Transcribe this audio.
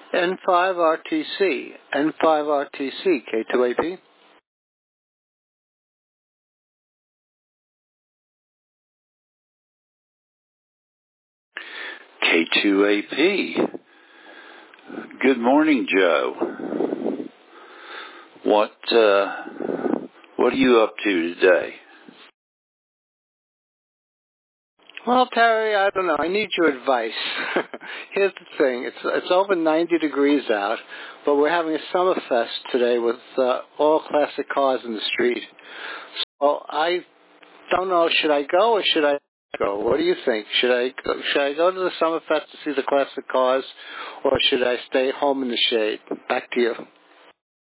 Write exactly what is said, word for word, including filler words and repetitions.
N five R T C, N five R T C, K two A P. K two A P. Good morning, Joe. What, uh, what are you up to today? Well, Terry, I don't know. I need your advice. Here's the thing. It's it's over ninety degrees out, but we're having a summer fest today with uh, all classic cars in the street. So I don't know, should I go or should I go? What do you think? Should I go, should I go to the summer fest to see the classic cars, or should I stay home in the shade? Back to you.